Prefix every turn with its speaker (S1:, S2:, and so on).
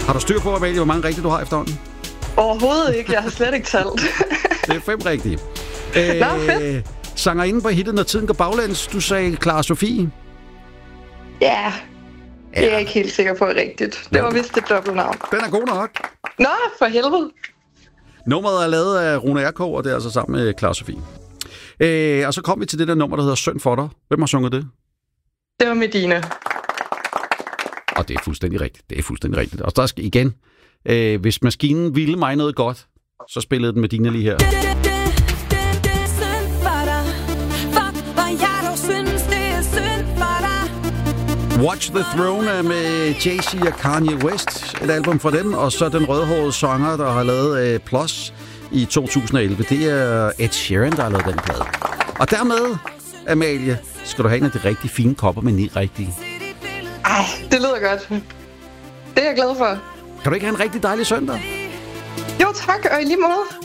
S1: Har du styr på, Amalie, hvor mange rigtige du har efterhånden?
S2: Overhovedet ikke. Jeg har slet ikke talt.
S1: Det er 5 rigtige.
S2: Nå, fedt.
S1: Sangerinde på hittet, Når tiden går baglæns. Du sagde Clara Sofie.
S2: Ja, det er jeg ikke helt sikker på er rigtigt. Det var vist et dobbeltnavn.
S1: Den er god nok.
S2: Nå, for helvede.
S1: Nummeret er lavet af Rune R.K., og det er altså sammen med Clara Sofie. Og så kom vi til det der nummer, der hedder Synd for dig. Hvem har sunget det?
S2: Det var Medina.
S1: Og det er fuldstændig rigtigt. Det er fuldstændig rigtigt. Og der skal igen, hvis maskinen ville mig noget godt, så spillede den Medina lige her. Watch the Throne med Jay-Z og Kanye West. Et album fra dem. Og så den rødhårede sanger, der har lavet Plus i 2011. Det er Ed Sheeran, der har lavet den plade. Og dermed, Amalie, skal du have en af de rigtig fine kopper med 9 rigtige.
S2: Ej, det lyder godt. Det er jeg glad for.
S1: Kan du ikke have en rigtig dejlig søndag?
S2: Jo, tak, og i lige måde.